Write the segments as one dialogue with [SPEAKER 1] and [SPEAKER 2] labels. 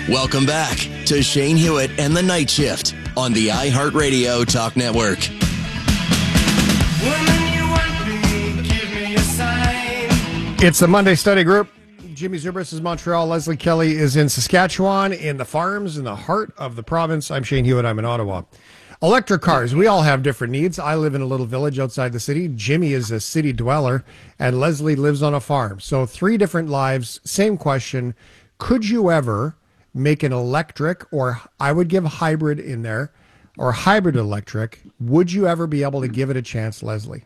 [SPEAKER 1] Welcome back to Shane Hewitt and the Night Shift on the iHeartRadio Talk Network.
[SPEAKER 2] It's the Monday Study Group. Jimmy Zubris is Montreal. Leslie Kelly is in Saskatchewan, in the farms, in the heart of the province. I'm Shane Hewitt. I'm in Ottawa. Electric cars. We all have different needs. I live in a little village outside the city. Jimmy is a city dweller, and Leslie lives on a farm. So 3 different lives. Same question. Could you ever make an electric, or I would give hybrid in there, or hybrid electric? Would you ever be able to give it a chance, Leslie?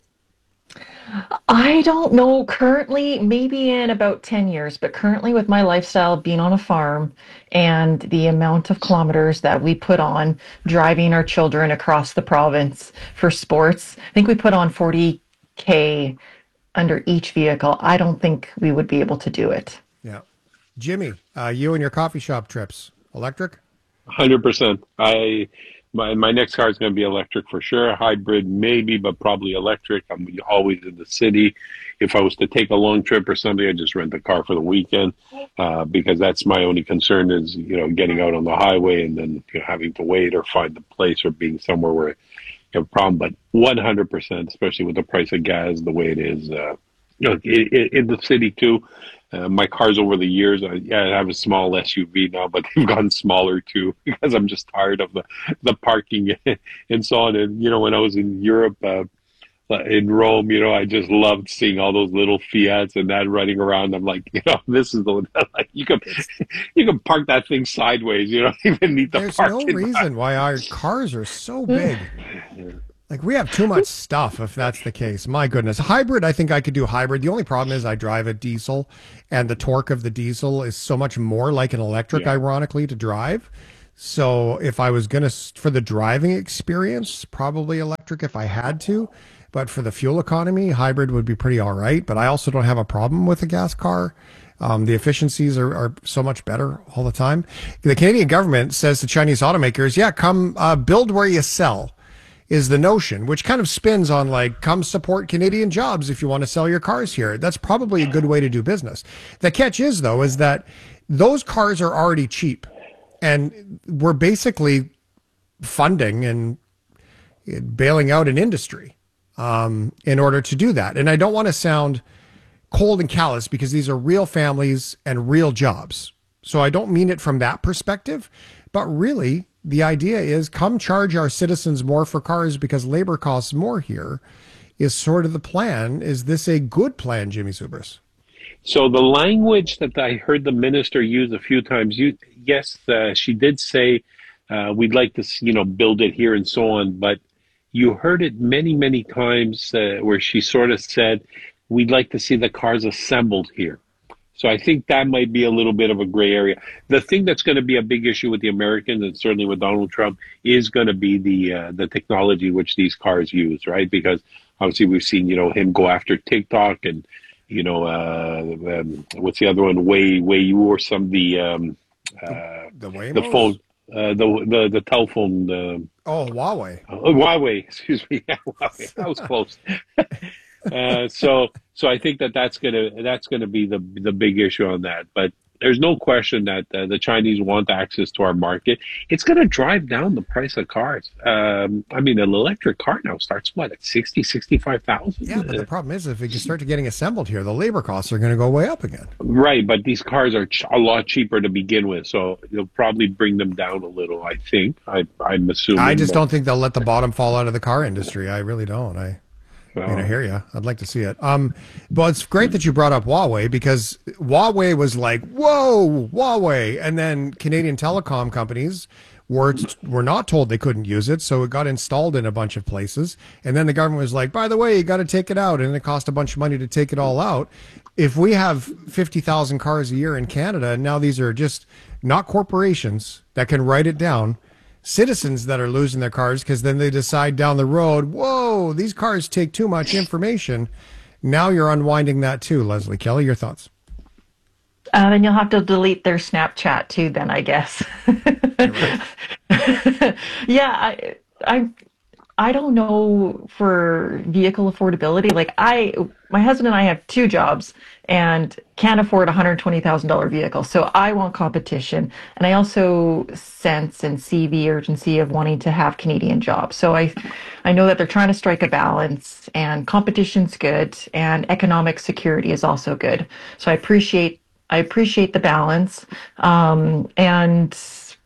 [SPEAKER 3] I don't know currently, maybe in about 10 years, but currently with my lifestyle being on a farm and the amount of kilometers that we put on driving our children across the province for sports, I think we put on 40K under each vehicle. I don't think we would be able to do it.
[SPEAKER 2] Yeah. Jimmy, you and your coffee shop trips, electric?
[SPEAKER 4] 100%. My next car is going to be electric for sure. Hybrid maybe, but probably electric. I'm always in the city. If I was to take a long trip or something, I just rent a car for the weekend because that's my only concern is, getting out on the highway and then having to wait or find a place or being somewhere where you have a problem. But 100%, especially with the price of gas the way it is, in the city too. My cars over the years, I have a small SUV now, but they've gotten smaller too because I'm just tired of the parking and so on. And, when I was in Europe, in Rome, I just loved seeing all those little Fiats and that running around. I'm like, this is the one that, you can park that thing sideways. You don't even need the parking.
[SPEAKER 2] There's no reason why our cars are so big. Like, we have too much stuff if that's the case. My goodness. Hybrid, I think I could do hybrid. The only problem is I drive a diesel, and the torque of the diesel is so much more like an electric, ironically, to drive. So if I was going to, for the driving experience, probably electric if I had to. But for the fuel economy, hybrid would be pretty all right. But I also don't have a problem with a gas car. The efficiencies are so much better all the time. The Canadian government says to Chinese automakers, come build where you sell. Is the notion, which kind of spins on come support Canadian jobs if you want to sell your cars here. That's probably a good way to do business. The catch is, though, is that those cars are already cheap, and we're basically funding and bailing out an industry in order to do that. And I don't want to sound cold and callous because these are real families and real jobs. So I don't mean it from that perspective, but really, the idea is come charge our citizens more for cars because labor costs more here is sort of the plan. Is this a good plan, Jimmy Zubris?
[SPEAKER 4] So the language that I heard the minister use a few times, she did say we'd like to, build it here and so on. But you heard it many, many times where she sort of said, we'd like to see the cars assembled here. So I think that might be a little bit of a gray area. The thing that's going to be a big issue with the Americans and certainly with Donald Trump is going to be the technology which these cars use, right? Because obviously we've seen, him go after TikTok and, what's the other one? Wayu or some the phone, the telephone.
[SPEAKER 2] Huawei.
[SPEAKER 4] Huawei, excuse me. Yeah, Huawei. That was close. So I think that's gonna be the big issue on that. But there's no question that the Chinese want access to our market. It's going to drive down the price of cars. An electric car now starts at 60, 65,000.
[SPEAKER 2] Yeah, but the problem is if it can start to getting assembled here, the labor costs are going to go way up again.
[SPEAKER 4] Right, but these cars are a lot cheaper to begin with, so you'll probably bring them down a little. I think. I'm assuming.
[SPEAKER 2] I just don't think they'll let the bottom fall out of the car industry. I really don't. I hear you. I'd like to see it. But it's great that you brought up Huawei because Huawei was like, whoa, Huawei. And then Canadian telecom companies were not told they couldn't use it. So it got installed in a bunch of places. And then the government was like, by the way, you got to take it out. And it cost a bunch of money to take it all out. If we have 50,000 cars a year in Canada, and now these are just not corporations that can write it down, citizens that are losing their cars because then they decide down the road, whoa, these cars take too much information. Now you're unwinding that too. Leslie Kelly, your thoughts?
[SPEAKER 3] And you'll have to delete their Snapchat too then, I guess.
[SPEAKER 2] Right.
[SPEAKER 3] Yeah, I don't know for vehicle affordability. Like my husband and I have two jobs and can't afford a $120,000 vehicle. So I want competition. And I also sense and see the urgency of wanting to have Canadian jobs. So I know that they're trying to strike a balance, and competition's good and economic security is also good. So I appreciate the balance. And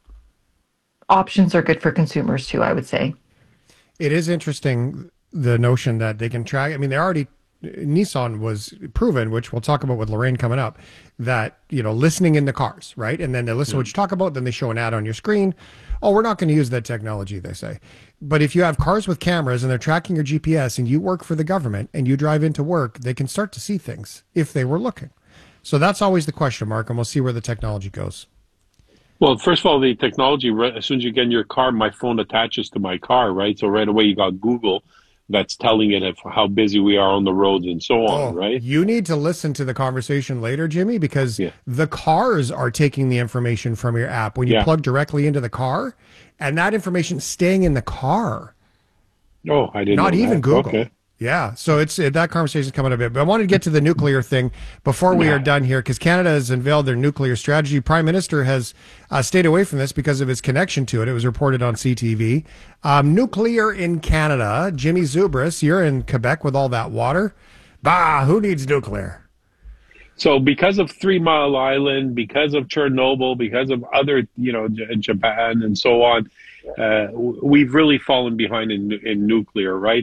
[SPEAKER 3] options are good for consumers too, I would say.
[SPEAKER 2] It is interesting, the notion that they can track. I mean, Nissan was proven, which we'll talk about with Lorraine coming up, that, listening in the cars, right? And then they listen to what you talk about, then they show an ad on your screen. Oh, we're not going to use that technology, they say. But if you have cars with cameras and they're tracking your GPS and you work for the government and you drive into work, they can start to see things if they were looking. So that's always the question mark, and we'll see where the technology goes.
[SPEAKER 4] Well, first of all, the technology, as soon as you get in your car, my phone attaches to my car, right? So right away you got Google that's telling it of how busy we are on the roads and so on, right?
[SPEAKER 2] You need to listen to the conversation later, Jimmy, because the cars are taking the information from your app when you plug directly into the car, and that information is staying in the car.
[SPEAKER 4] Oh, I didn't
[SPEAKER 2] Not
[SPEAKER 4] know
[SPEAKER 2] even
[SPEAKER 4] that.
[SPEAKER 2] Google.
[SPEAKER 4] Okay.
[SPEAKER 2] Yeah, so it's that conversation's coming a bit. But I wanted to get to the nuclear thing before we are done here, because Canada has unveiled their nuclear strategy. Prime Minister has stayed away from this because of his connection to it. It was reported on CTV. Nuclear in Canada. Jimmy Zubris, you're in Quebec with all that water. Bah, who needs nuclear?
[SPEAKER 4] So because of 3 Mile Island, because of Chernobyl, because of other, Japan and so on, we've really fallen behind in nuclear, right?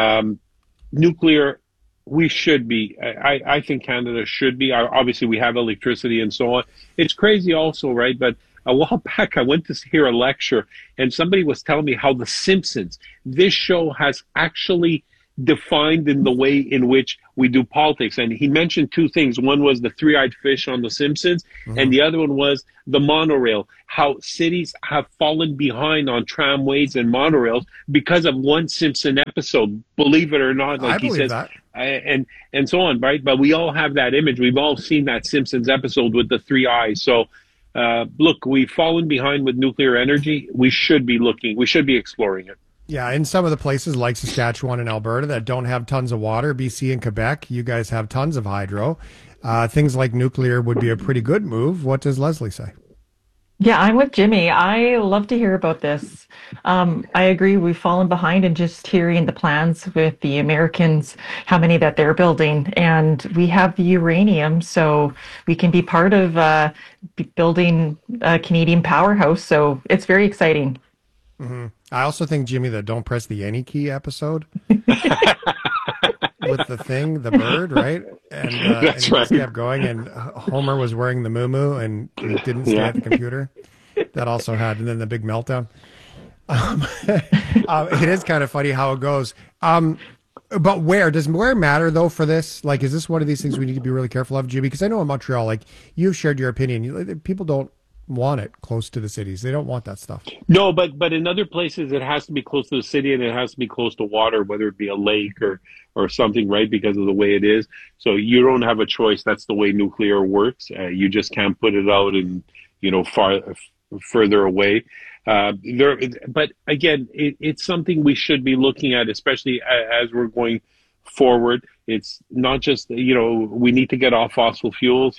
[SPEAKER 4] Nuclear, we should be. I think Canada should be. Obviously, we have electricity and so on. It's crazy also, right? But a while back, I went to hear a lecture, and somebody was telling me how The Simpsons, this show has actually defined in the way in which we do politics. And he mentioned two things. One was the three-eyed fish on The Simpsons, and the other one was the monorail, how cities have fallen behind on tramways and monorails because of one Simpson episode, believe it or not. Like he says, that. And so on, right? But we all have that image. We've all seen that Simpsons episode with the three eyes. So look, we've fallen behind with nuclear energy. We should be exploring it.
[SPEAKER 2] Yeah, in some of the places like Saskatchewan and Alberta that don't have tons of water, BC and Quebec, you guys have tons of hydro. Things like nuclear would be a pretty good move. What does Leslie say?
[SPEAKER 3] Yeah, I'm with Jimmy. I love to hear about this. I agree. We've fallen behind in just hearing the plans with the Americans, how many that they're building. And we have the uranium, so we can be part of building a Canadian powerhouse. So it's very exciting.
[SPEAKER 2] Mm-hmm. I also think, Jimmy, that don't press the any key episode with the bird, right? And
[SPEAKER 4] That's
[SPEAKER 2] and
[SPEAKER 4] right.
[SPEAKER 2] Just kept going, and Homer was wearing the muumuu and he didn't stay at the computer. That also had, and then the big meltdown. It is kind of funny how it goes. But does where matter though for this? Like, is this one of these things we need to be really careful of, Jimmy? Because I know in Montreal, like you've shared your opinion, people don't want it close to the cities. They don't want that stuff.
[SPEAKER 4] No, but in other places it has to be close to the city and it has to be close to water, whether it be a lake or something, right? Because of the way it is. So you don't have a choice. That's the way nuclear works. You just can't put it out and further away. But again, it's something we should be looking at, especially as we're going forward. It's not just, we need to get off fossil fuels.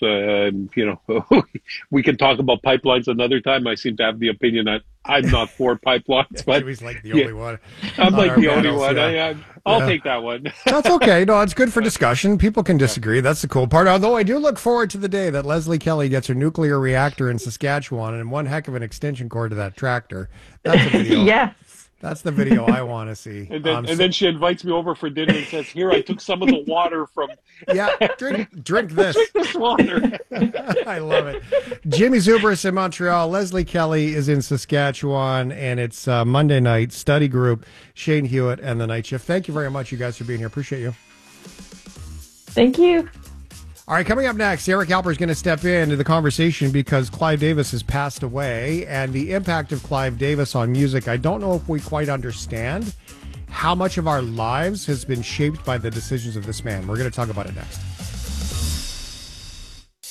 [SPEAKER 4] We can talk about pipelines another time. I seem to have the opinion that I'm not for pipelines, but
[SPEAKER 2] Jimmy's like the only one.
[SPEAKER 4] I'm like the only
[SPEAKER 2] panels,
[SPEAKER 4] one.
[SPEAKER 2] yeah.
[SPEAKER 4] I'll take that one.
[SPEAKER 2] That's okay. No, it's good for discussion. People can disagree. That's the cool part. Although I do look forward to the day that Leslie Kelly gets her nuclear reactor in Saskatchewan and one heck of an extension cord to that tractor. That's a video.
[SPEAKER 3] Yes.
[SPEAKER 2] That's the video I want to see.
[SPEAKER 4] And then she invites me over for dinner and says, "Here, I took some of the water from."
[SPEAKER 2] Yeah, drink this.
[SPEAKER 4] Drink this water.
[SPEAKER 2] I love it. Jimmy Zubris in Montreal. Leslie Kelly is in Saskatchewan, and it's Monday night study group. Shane Hewitt and the Night Shift. Thank you very much, you guys, for being here. Appreciate you.
[SPEAKER 3] Thank you.
[SPEAKER 2] All right, coming up next, Eric Alper is going to step into the conversation because Clive Davis has passed away, and the impact of Clive Davis on music, I don't know if we quite understand how much of our lives has been shaped by the decisions of this man. We're going to talk about it next.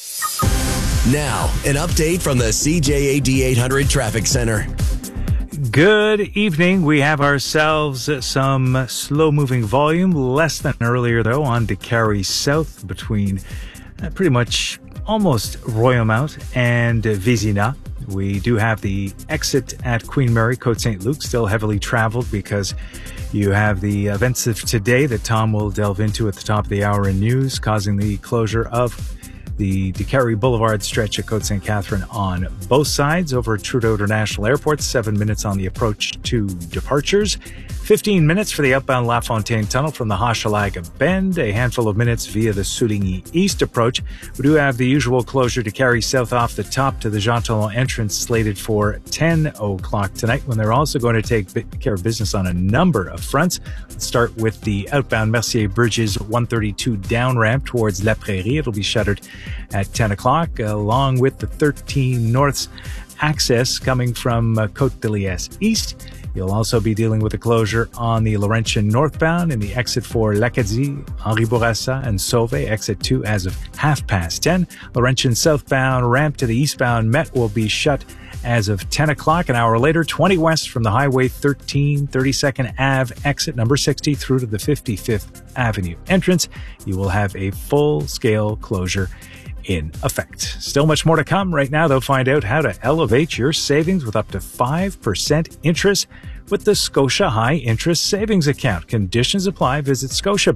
[SPEAKER 1] Now, an update from the CJAD 800 Traffic Center.
[SPEAKER 5] Good evening. We have ourselves some slow-moving volume, less than earlier, though, on Décarie South between pretty much almost Royalmount and Vézina. We do have the exit at Queen Mary, Côte Saint-Luc, still heavily traveled because you have the events of today that Tom will delve into at the top of the hour in news, causing the closure of the Décarie Boulevard stretch at Côte St. Catherine on both sides over at Trudeau International Airport. 7 minutes on the approach to departures. 15 minutes for the outbound La Fontaine Tunnel from the Hochelaga Bend. A handful of minutes via the Souligny East approach. We do have the usual closure to Décarie South off the top to the Jean Talon entrance slated for 10 o'clock tonight, when they're also going to take care of business on a number of fronts. Let's start with the outbound Mercier Bridges 132 down ramp towards La Prairie. It'll be shuttered at 10 o'clock, along with the 13 North's access coming from Côte de Liesse East. You'll also be dealing with a closure on the Laurentian northbound in the exit for L'Acadie, Henri Bourassa, and Sauvé, exit 2 as of 10:30. Laurentian southbound ramp to the eastbound Met will be shut as of 10 o'clock. An hour later, 20 west from the Highway 13, 32nd Ave exit number 60 through to the 55th Avenue entrance. You will have a full-scale closure in effect. Still much more to come. Right now, they'll find out how to elevate your savings with up to 5% interest with the Scotia High Interest Savings Account. Conditions apply. Visit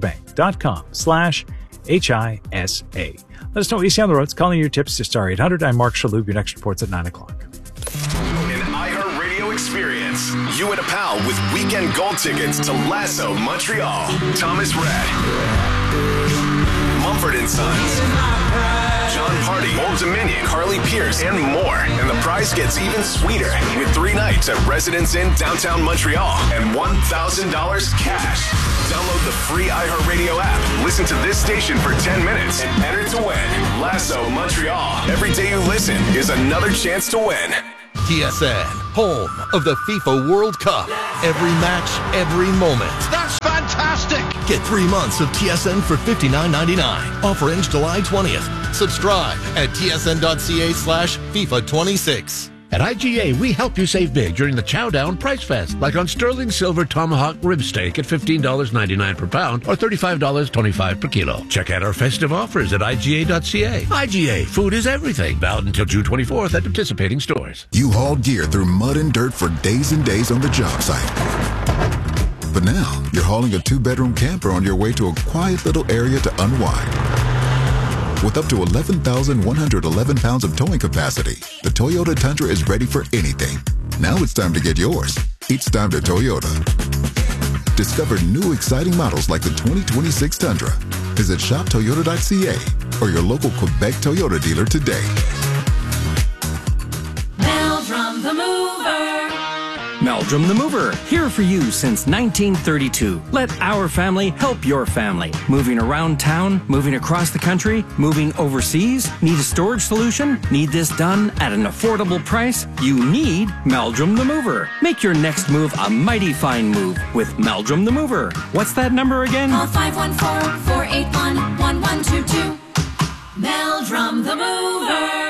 [SPEAKER 5] scotiabank.com/HISA. Let us know what you see on the roads. Calling your tips to Star 800. I'm Mark Chaloub. Your next report's at 9 o'clock.
[SPEAKER 1] An iHeartRadio experience. You and a pal with weekend gold tickets to Lasso Montreal. Thomas Rhett, Mumford & Sons, John Party, Old Dominion, Carly Pierce, and more. And the prize gets even sweeter with 3 nights at Residence Inn downtown Montreal and $1,000 cash. Download the free iHeartRadio app. Listen to this station for 10 minutes and enter to win. Lasso Montreal. Every day you listen is another chance to win.
[SPEAKER 6] TSN, home of the FIFA World Cup. Every match, every moment.
[SPEAKER 7] That's fantastic!
[SPEAKER 6] Get 3 months of TSN for $59.99. Offer ends July 20th. Subscribe at tsn.ca/FIFA26.
[SPEAKER 7] At IGA, we help you save big during the Chowdown Price Fest, like on sterling silver tomahawk rib steak at $15.99 per pound or $35.25 per kilo. Check out our festive offers at IGA.ca. IGA, food is everything. Valid until June 24th at participating stores.
[SPEAKER 8] You hauled gear through mud and dirt for days and days on the job site. But now, you're hauling a 2-bedroom camper on your way to a quiet little area to unwind. With up to 11,111 pounds of towing capacity, the Toyota Tundra is ready for anything. Now it's time to get yours. It's time to Toyota. Discover new exciting models like the 2026 Tundra. Visit shoptoyota.ca or your local Quebec Toyota dealer today.
[SPEAKER 9] Meldrum the Mover.
[SPEAKER 10] Meldrum the Mover, here for you since 1932. Let our family help your family. Moving around town, moving across the country, moving overseas. Need a storage solution? Need this done at an affordable price? You need Meldrum the Mover. Make your next move a mighty fine move with Meldrum the Mover. What's that number again?
[SPEAKER 9] Call 514-481-1122. Meldrum the Mover.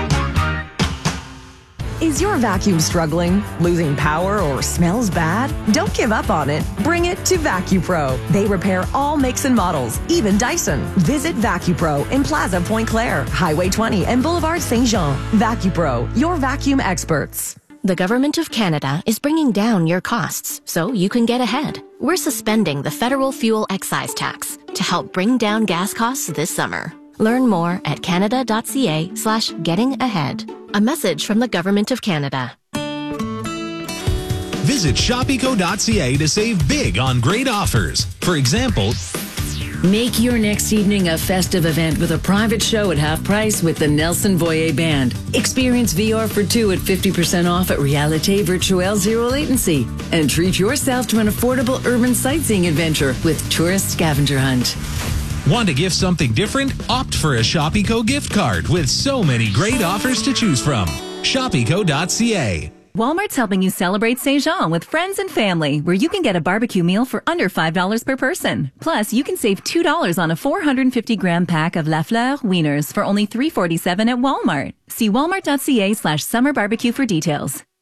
[SPEAKER 11] Is your vacuum struggling, losing power, or smells bad? Don't give up on it. Bring it to VacuPro. They repair all makes and models, even Dyson. Visit VacuPro in Plaza Pointe-Claire, Highway 20, and Boulevard Saint-Jean. VacuPro, your vacuum experts.
[SPEAKER 12] The Government of Canada is bringing down your costs so you can get ahead. We're suspending the federal fuel excise tax to help bring down gas costs this summer. Learn more at canada.ca/gettingahead. A message from the Government of Canada.
[SPEAKER 13] Visit shopeco.ca to save big on great offers. For example,
[SPEAKER 14] make your next evening a festive event with a private show at half price with the Nelson Voyer Band. Experience VR for 2 at 50% off at Realite Virtuelle Zero Latency. And treat yourself to an affordable urban sightseeing adventure with Tourist Scavenger Hunt.
[SPEAKER 13] Want to gift something different? Opt for a ShopEco gift card with so many great offers to choose from. ShopEco.ca.
[SPEAKER 15] Walmart's helping you celebrate Saint-Jean with friends and family, where you can get a barbecue meal for under $5 per person. Plus, you can save $2 on a 450-gram pack of La Fleur wieners for only $3.47 at Walmart. See walmart.ca/summer barbecue for details.